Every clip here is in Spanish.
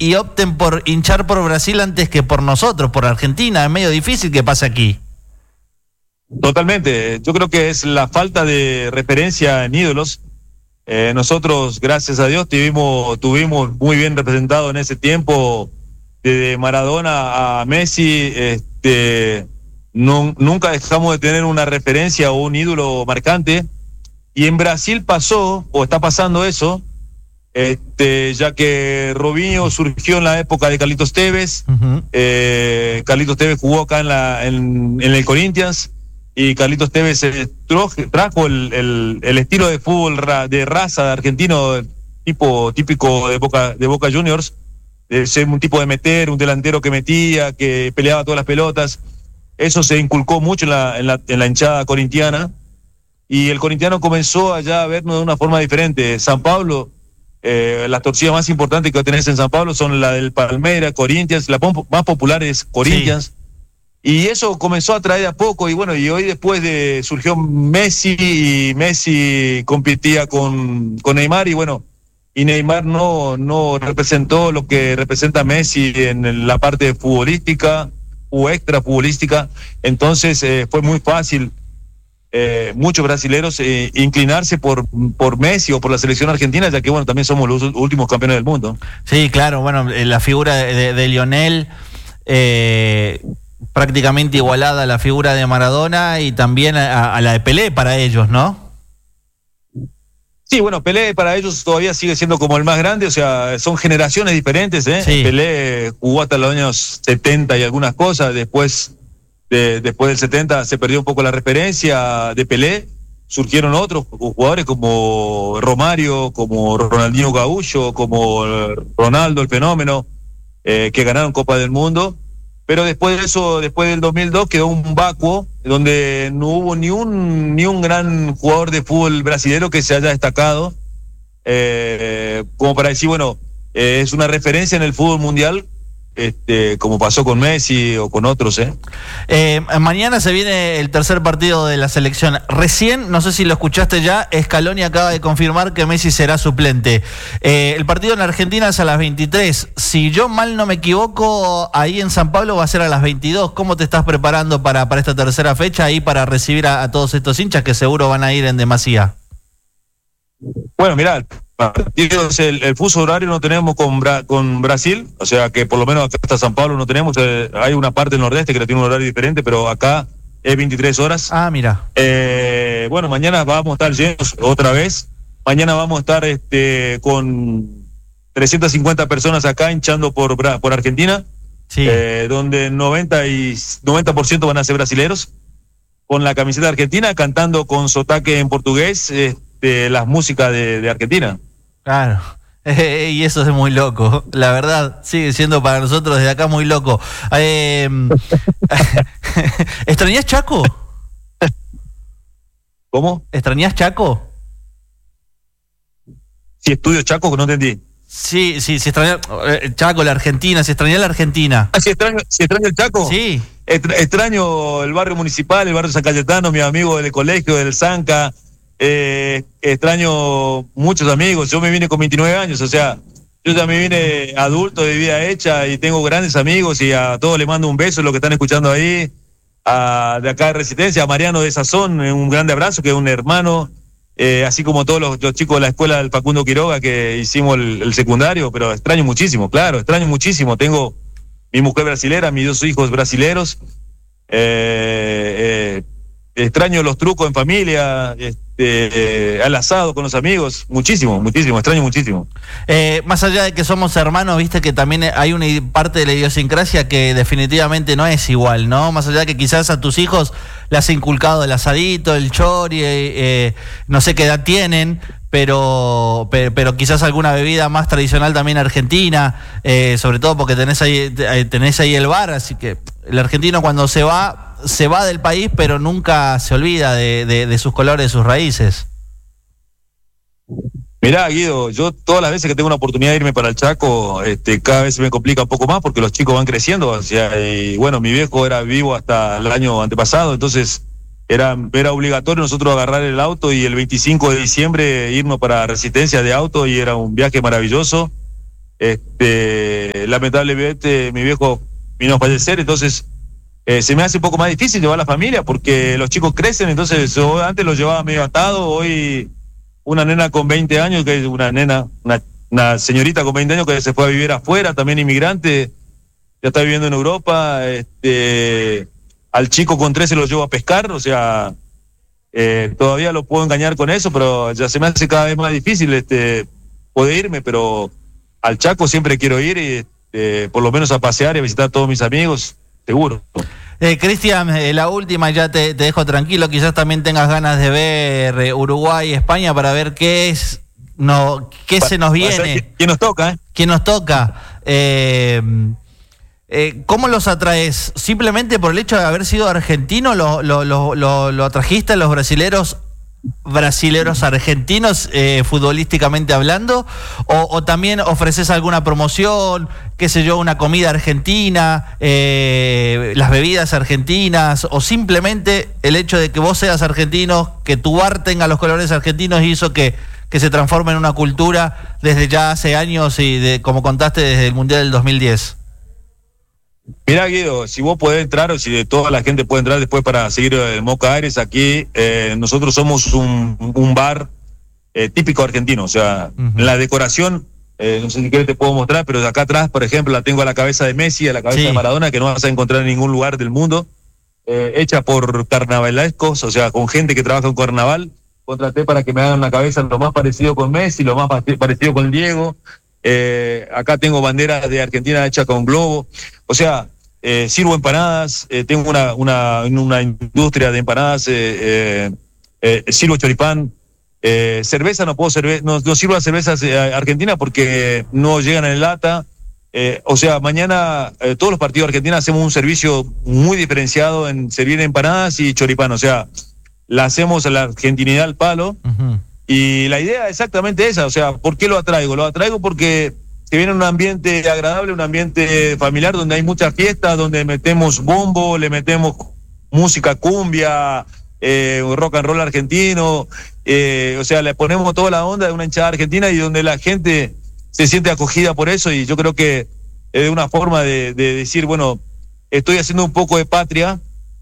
y opten por hinchar por Brasil antes que por nosotros, por Argentina. Es medio difícil que pase aquí. Totalmente. Yo creo que es la falta de referencia en ídolos. Nosotros, gracias a Dios, tuvimos muy bien representado en ese tiempo, desde Maradona a Messi. Nunca dejamos de tener una referencia o un ídolo marcante. Y en Brasil pasó, o está pasando eso, ya que Robinho surgió en la época de Carlitos Tevez. Carlitos Tevez jugó acá en el Corinthians, y Carlitos Tevez trajo el estilo de fútbol de raza de argentino, típico de Boca Juniors, de ser un tipo de meter, un delantero que metía, que peleaba todas las pelotas. Eso se inculcó mucho en la hinchada corintiana, y el corintiano comenzó allá a vernos de una forma diferente. San Pablo, las torcidas más importantes que tenés en San Pablo son la del Palmeiras, Corinthians, la más popular es Corinthians. Sí. Y eso comenzó a traer a poco, y bueno, y hoy surgió Messi, y Messi competía con Neymar, y bueno, y Neymar no representó lo que representa Messi en la parte futbolística o extra futbolística. Entonces fue muy fácil muchos brasileros inclinarse por Messi o por la selección argentina, ya que bueno, también somos los últimos campeones del mundo. Sí, claro, bueno, la figura de Lionel, prácticamente igualada a la figura de Maradona y también a la de Pelé para ellos, ¿no? Sí, bueno, Pelé para ellos todavía sigue siendo como el más grande, o sea, son generaciones diferentes, ¿eh? Sí. Pelé jugó hasta los años 70 y algunas cosas, después del 70 se perdió un poco la referencia de Pelé, surgieron otros jugadores como Romario, como Ronaldinho Gaúcho, como Ronaldo el Fenómeno, que ganaron Copa del Mundo. Pero después de eso, después del 2002, quedó un vacuo donde no hubo ni un gran jugador de fútbol brasilero que se haya destacado, como para decir, bueno, es una referencia en el fútbol mundial, como pasó con Messi o con otros. Mañana se viene el tercer partido de la selección. Recién, no sé si lo escuchaste ya, Scaloni acaba de confirmar que Messi será suplente. El partido en Argentina es a las 23. Si yo mal no me equivoco, ahí en San Pablo va a ser a las 22. ¿Cómo te estás preparando para esta tercera fecha y para recibir a todos estos hinchas que seguro van a ir en demasía? Bueno, mirá, el fuso horario no tenemos con Brasil, o sea que por lo menos acá hasta San Pablo no tenemos, hay una parte del nordeste que tiene un horario diferente, pero acá es 23 horas. Ah, mira. Bueno, mañana vamos a estar llenos otra vez, mañana vamos a estar con 350 personas acá hinchando por Argentina, sí. Donde 90% van a ser brasileros, con la camiseta argentina, cantando con sotaque en portugués, las músicas de Argentina. Claro, y eso es muy loco, la verdad, sigue siendo para nosotros desde acá muy loco. ¿Extrañás Chaco? ¿Cómo? ¿Extrañás Chaco? Sí, estudio Chaco, no entendí. Sí, extraña Chaco, la Argentina, ¿se extraña la Argentina? ¿Sí extraño el Chaco? Sí. Extraño el barrio municipal, el barrio San Cayetano, mis amigos del colegio, del Zanca. Extraño muchos amigos. Yo me vine con 29 años, o sea, yo ya me vine adulto, de vida hecha, y tengo grandes amigos, y a todos les mando un beso, los que están escuchando ahí, de acá de Resistencia, a Mariano de Sazón, un grande abrazo, que es un hermano, así como todos los chicos de la escuela del Facundo Quiroga que hicimos el secundario. Pero extraño muchísimo, claro, extraño muchísimo. Tengo mi mujer brasilera, mis 2 hijos brasileros, extraño los trucos en familia, al asado con los amigos, muchísimo, extraño muchísimo. Más allá de que somos hermanos, viste que también hay una parte de la idiosincrasia que definitivamente no es igual, ¿no? Más allá de que quizás a tus hijos le has inculcado el asadito, el chori, no sé qué edad tienen, pero quizás alguna bebida más tradicional también argentina, sobre todo porque tenés ahí el bar, así que el argentino cuando se va del país, pero nunca se olvida de sus colores, de sus raíces. Mirá, Guido, yo todas las veces que tengo una oportunidad de irme para el Chaco, cada vez se me complica un poco más porque los chicos van creciendo, o sea, y bueno, mi viejo era vivo hasta el año antepasado, entonces era obligatorio nosotros agarrar el auto y el 25 de diciembre irnos para Resistencia de auto, y era un viaje maravilloso. lamentablemente mi viejo vino a fallecer, entonces se me hace un poco más difícil llevar a la familia porque los chicos crecen, entonces yo antes los llevaba medio atado, hoy una nena con 20 años, que es una señorita con 20 años que se fue a vivir afuera, también inmigrante, ya está viviendo en Europa, al chico con 13 lo llevo a pescar, o sea, todavía lo puedo engañar con eso, pero ya se me hace cada vez más difícil poder irme, pero al Chaco siempre quiero ir y por lo menos a pasear y a visitar a todos mis amigos, seguro. Cristian, la última, ya te dejo tranquilo, quizás también tengas ganas de ver Uruguay y España para ver qué se nos viene. ¿Quién nos toca? ¿Quién nos toca? ¿Cómo los atraes? ¿Simplemente por el hecho de haber sido argentino lo atrajiste a los brasileros argentinos, futbolísticamente hablando? ¿O también ofreces alguna promoción, qué sé yo, una comida argentina, las bebidas argentinas, o simplemente el hecho de que vos seas argentino, que tu bar tenga los colores argentinos hizo que se transforme en una cultura desde ya hace años y como contaste desde el Mundial del 2010? Mirá, Guido, si vos podés entrar o si toda la gente puede entrar después para seguir el Moca Aires aquí, nosotros somos un bar típico argentino, o sea, la decoración, no sé si querés te puedo mostrar, pero de acá atrás, por ejemplo, la tengo a la cabeza de Messi, a la cabeza de Maradona, que no vas a encontrar en ningún lugar del mundo, hecha por carnavalescos, o sea, con gente que trabaja en carnaval. Contraté para que me hagan una cabeza lo más parecido con Messi, lo más parecido con Diego. Acá tengo banderas de Argentina hechas con globo. O sea, sirvo empanadas, tengo una industria de empanadas, sirvo choripán. Cerveza no puedo no sirvo las cervezas argentinas porque no llegan en lata. O sea, mañana todos los partidos argentinos hacemos un servicio muy diferenciado en servir empanadas y choripán. O sea, la hacemos a la argentinidad al palo. Y la idea es exactamente esa. O sea, ¿por qué lo atraigo? Lo atraigo porque se viene un ambiente agradable, un ambiente familiar donde hay muchas fiestas, donde metemos bombo, le metemos música cumbia, rock and roll argentino, o sea, le ponemos toda la onda de una hinchada argentina y donde la gente se siente acogida por eso, y yo creo que es una forma de decir, bueno, estoy haciendo un poco de patria,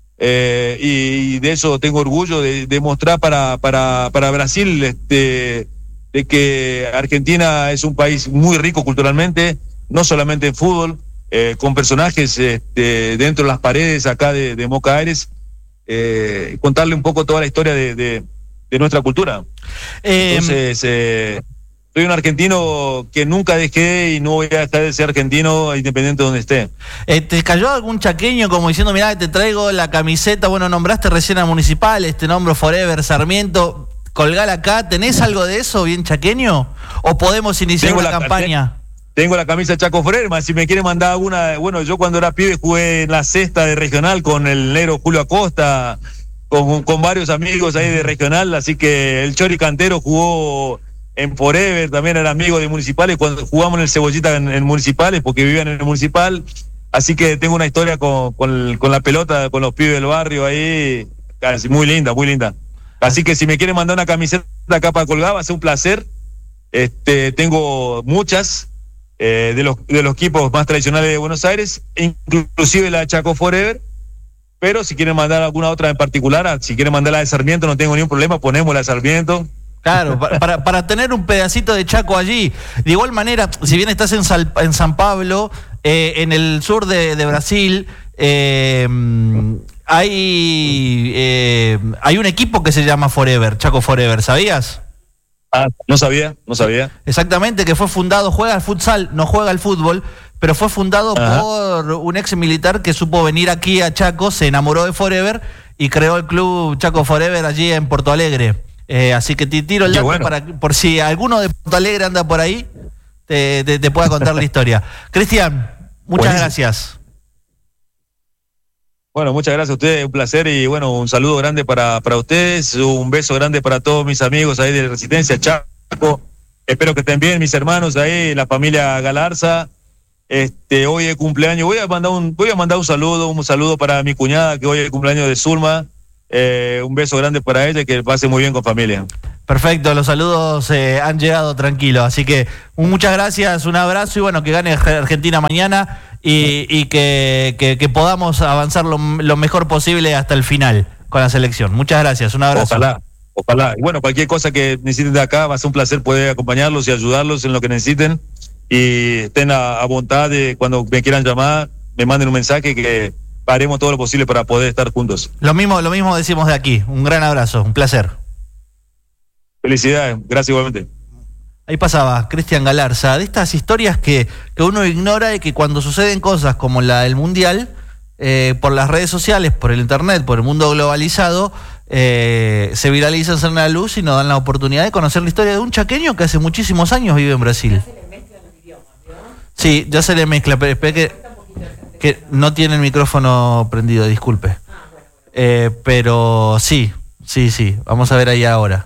y de eso tengo orgullo de mostrar para Brasil de que Argentina es un país muy rico culturalmente, no solamente en fútbol, con personajes dentro de las paredes acá de Moca Aires, contarle un poco toda la historia de nuestra cultura. Entonces, soy un argentino que nunca dejé y no voy a dejar de ser argentino independiente de donde esté. ¿Te cayó algún chaqueño como diciendo, mirá, te traigo la camiseta? Bueno, nombraste recién a Municipal, nombro Forever, Sarmiento, colgala acá. ¿Tenés algo de eso bien chaqueño? ¿O podemos iniciar una campaña? Tengo la camisa Chaco Forever, si me quiere mandar alguna. Bueno, yo cuando era pibe jugué en la cesta de Regional con el negro Julio Acosta, con varios amigos ahí de Regional, así que el Chori Cantero jugó en Forever, también era amigo de Municipales, cuando jugamos en el Cebollita en Municipales, porque vivían en el Municipal, así que tengo una historia con la pelota, con los pibes del barrio ahí, casi muy linda, muy linda. Así que si me quieren mandar una camiseta acá para colgar, va a ser un placer. Tengo muchas de los equipos más tradicionales de Buenos Aires, inclusive la de Chaco Forever, pero si quieren mandar alguna otra en particular, si quieren mandar la de Sarmiento, no tengo ningún problema, ponemos la de Sarmiento. Claro, para tener un pedacito de Chaco allí. De igual manera, si bien estás en San Pablo, en el sur de Brasil, hay un equipo que se llama Forever, Chaco Forever, ¿sabías? No sabía. Exactamente, que fue fundado, juega al futsal, no juega al fútbol, pero fue fundado por un ex militar que supo venir aquí a Chaco, se enamoró de Forever y creó el club Chaco Forever allí en Porto Alegre. Así que te tiro el dato por si alguno de Porto Alegre anda por ahí, te pueda contar la historia. Cristian, muchas gracias. Bueno, muchas gracias a ustedes, un placer y bueno, un saludo grande para ustedes, un beso grande para todos mis amigos ahí de Resistencia Chaco. Espero que estén bien mis hermanos ahí, la familia Galarza. Hoy es cumpleaños, voy a mandar un saludo para mi cuñada que hoy es el cumpleaños de Zulma. Un beso grande para ella y que pase muy bien con familia. Perfecto, los saludos han llegado tranquilos, así que muchas gracias, un abrazo y bueno, que gane Argentina mañana y que podamos avanzar lo mejor posible hasta el final con la selección. Muchas gracias, un abrazo. Ojalá. Y bueno, cualquier cosa que necesiten de acá, va a ser un placer poder acompañarlos y ayudarlos en lo que necesiten y estén a voluntad de cuando me quieran llamar, me manden un mensaje que haremos todo lo posible para poder estar juntos. Lo mismo decimos de aquí, un gran abrazo, un placer. Felicidades, gracias igualmente. Ahí pasaba Cristian Galarza, de estas historias que uno ignora y que cuando suceden cosas como la del Mundial, por las redes sociales, por el internet, por el mundo globalizado, se viralizan, salen a la luz y nos dan la oportunidad de conocer la historia de un chaqueño que hace muchísimos años vive en Brasil. Ya se le mezclan los idiomas, ¿no? Sí, ya se le mezcla, pero espera que no tiene el micrófono prendido, disculpe. Pero sí, vamos a ver ahí ahora.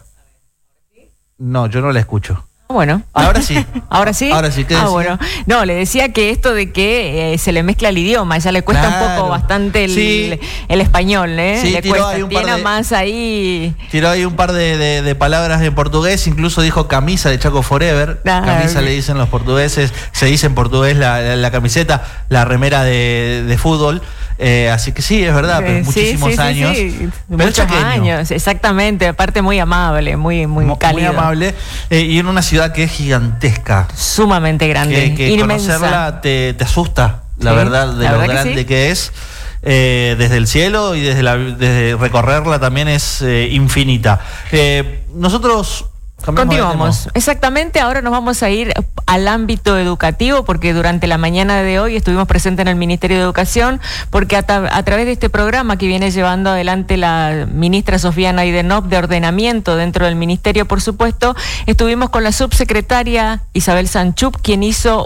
No, yo no la escucho. Bueno. Ahora sí. ¿Ahora sí? Ahora sí, ¿qué decía? Bueno. No, le decía que esto de que se le mezcla el idioma, ya le cuesta un poco bastante el español, ¿eh? Sí, le cuesta, tiene más ahí. Tiró ahí un par de palabras en portugués, incluso dijo camisa de Chaco Forever. Camisa le dicen los portugueses, se dice en portugués la camiseta, la remera de fútbol. Así que sí, es verdad, pero muchísimos años. Sí. Muchos años, exactamente. Aparte muy amable, muy cálido. Muy amable. Y en una ciudad que es gigantesca. Sumamente grande. Que conocerla te asusta, la verdad, de lo grande que es. Desde el cielo y desde recorrerla también es infinita. Nosotros... Continuamos, exactamente, ahora nos vamos a ir al ámbito educativo porque durante la mañana de hoy estuvimos presentes en el Ministerio de Educación porque a través de este programa que viene llevando adelante la ministra Sofía Naidenov de ordenamiento dentro del Ministerio, por supuesto, estuvimos con la subsecretaria Isabel Sanchup, quien hizo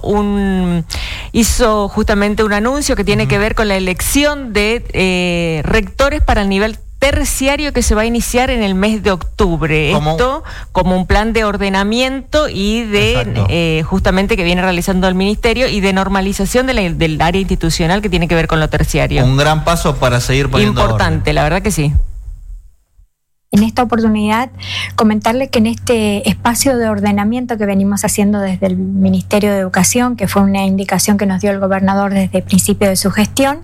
justamente un anuncio que tiene que ver con la elección de rectores para el nivel terciario que se va a iniciar en el mes de octubre. Esto como un plan de ordenamiento y de justamente que viene realizando el Ministerio y de normalización del área institucional que tiene que ver con lo terciario. Un gran paso para seguir poniendo importante, orden. La verdad que sí. En esta oportunidad, comentarle que en este espacio de ordenamiento que venimos haciendo desde el Ministerio de Educación, que fue una indicación que nos dio el gobernador desde el principio de su gestión,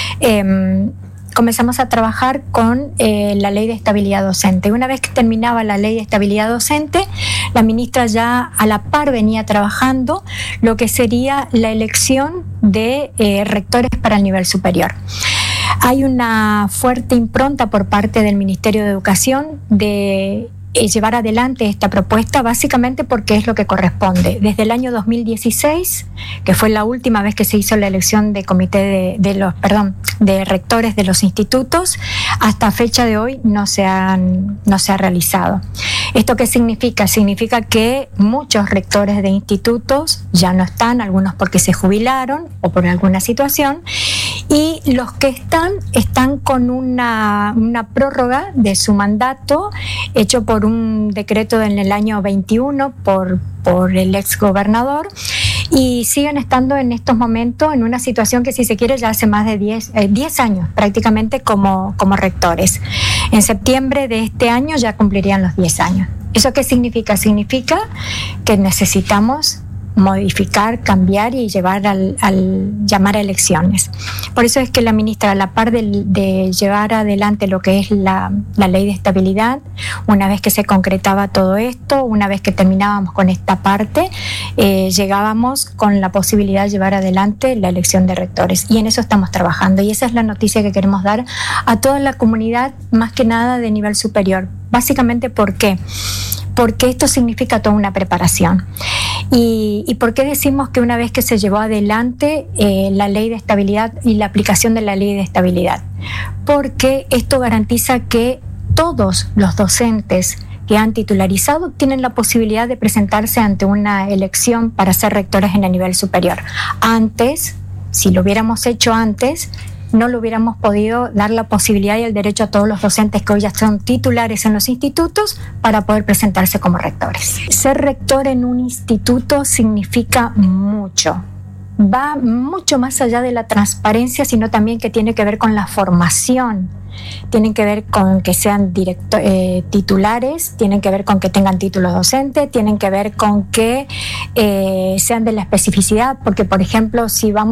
comenzamos a trabajar con la ley de estabilidad docente. Una vez que terminaba la ley de estabilidad docente, la ministra ya a la par venía trabajando lo que sería la elección de rectores para el nivel superior. Hay una fuerte impronta por parte del Ministerio de Educación de llevar adelante esta propuesta, básicamente porque es lo que corresponde. Desde el año 2016, que fue la última vez que se hizo la elección de comité de rectores de los institutos, hasta fecha de hoy no se ha realizado. ¿Esto qué significa? Significa que muchos rectores de institutos ya no están, algunos porque se jubilaron o por alguna situación, y los que están con una prórroga de su mandato hecho por un decreto en el año 21 por el ex gobernador, y siguen estando en estos momentos en una situación que, si se quiere, ya hace más de 10 años prácticamente como rectores. En septiembre de este año ya cumplirían los 10 años. ¿Eso qué significa? Significa que necesitamos modificar, cambiar y llevar al llamar a elecciones. Por eso es que la ministra, a la par de llevar adelante lo que es la ley de estabilidad, una vez que se concretaba todo esto, una vez que terminábamos con esta parte, llegábamos con la posibilidad de llevar adelante la elección de rectores, y en eso estamos trabajando, y esa es la noticia que queremos dar a toda la comunidad, más que nada de nivel superior. Básicamente, ¿por qué? Porque esto significa toda una preparación. ¿Y por qué decimos que una vez que se llevó adelante la ley de estabilidad y la aplicación de la ley de estabilidad? Porque esto garantiza que todos los docentes que han titularizado tienen la posibilidad de presentarse ante una elección para ser rectores en el nivel superior. Antes, si lo hubiéramos hecho antes, no le hubiéramos podido dar la posibilidad y el derecho a todos los docentes que hoy ya son titulares en los institutos para poder presentarse como rectores. Ser rector en un instituto significa mucho, va mucho más allá de la transparencia, sino también que tiene que ver con la formación. Tienen que ver con que sean titulares, tienen que ver con que tengan títulos docentes, tienen que ver con que sean de la especificidad, porque por ejemplo si vamos